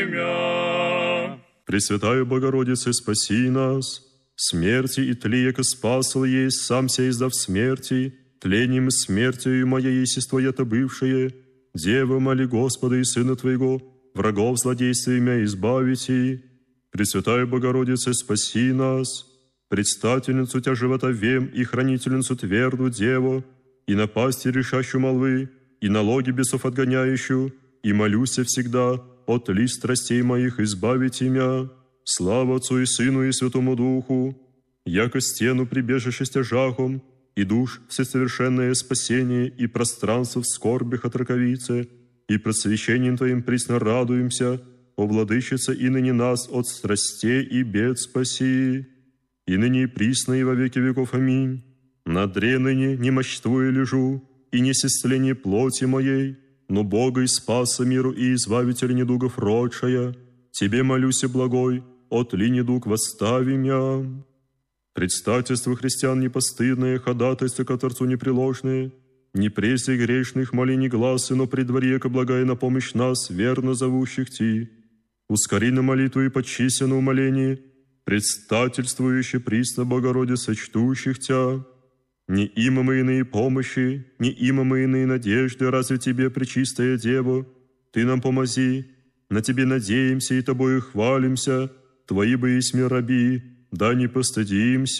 Пресвятая Богородице, спаси нас. Смерти и тли, яко спасал есть, сам ся издав смерти, тлением и смертью моей естествуя-то бывшее. Дева, моли Господа и Сына Твоего, врагов злодействия избавите. Пресвятая Богородице, спаси нас. Предстательницу Тя живота вем и хранительницу тверду Деву, и напасти решащую молвы, и налоги бесов отгоняющую, и молюся всегда, от ли страстей моих избавите мя. Слава Отцу и Сыну и Святому Духу, яко стену прибежище стяжахом, и душ всесовершенное спасение, и пространство в скорбях от раковицы, и просвещением Твоим присно радуемся, о Владычице, и ныне нас от страстей и бед спаси, и ныне и присно и во веки веков. Аминь. На дре ныне немощствуя лежу, и не сестление плоти моей, но Бога и Спаса миру и Избавителя недугов родшая, Тебе молюся, благой, отли недуг восстави мя. Предстательство христиан непостыдное, ходатайство к Отцу непреложное, не пресей грешных моли не гласы, но при дворе, ко благая на помощь нас, верно зовущих Ти. Ускори на молитву и почися на умоление, предстательствующе присно Богородице, чтущих Тя. Не има мы иные помощи, не има мы иные надежды, разве Тебе, пречистая Дева, Ты нам помози, на Тебе надеемся и Тобою хвалимся, Твои бы есть раби, да не постыдимся.